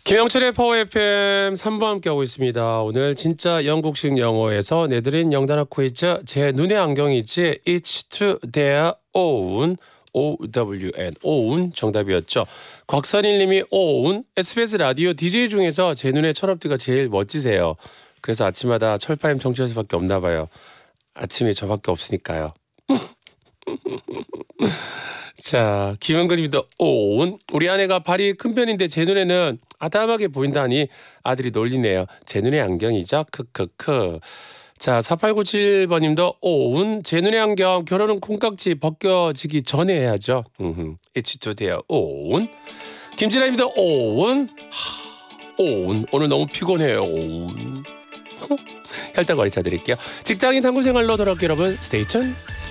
김영철의 파워 FM 3부 함께하고 있습니다. 오늘 진짜 영국식 영어에서 내드린 영단어 퀴즈. 제 눈의 안경이지 It's to their own OWN own 정답이었죠. 곽선일님이 own SBS 라디오 DJ 중에서 제 눈의 철업디가 제일 멋지세요. 그래서 아침마다 철파임 청취할 수밖에 없나 봐요. 아침에 저밖에 없으니까요. 자, 김은근님도 own 우리 아내가 발이 큰 편인데 제 눈에는 아담하게 보인다니 아들이 놀리네요. 제 눈의 안경이죠. 크크크. 자, 4897번님도 own 제 눈의 안경 결혼은 콩깍지 벗겨지기 전에 해야죠. It's to their own. 김진아님도 own own 오늘 너무 피곤해요. own. 혈당 거리 쳐드릴게요. 직장인 탐구 생활로 돌아올게요 여러분. 스테이 tuned.